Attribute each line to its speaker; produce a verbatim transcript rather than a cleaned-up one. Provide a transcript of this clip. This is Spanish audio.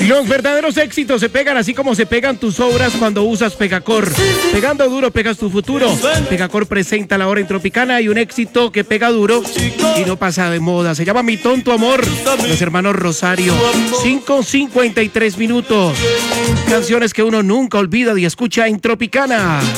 Speaker 1: Los verdaderos éxitos se pegan así como se pegan tus obras cuando usas Pegacor. Pegando duro pegas tu futuro. Pegacor presenta la hora en Tropicana y un éxito que pega duro y no pasa de moda. Se llama Mi Tonto Amor. Los hermanos Rosario. cinco cincuenta y tres minutos. Canciones que uno nunca olvida y escucha en Tropicana.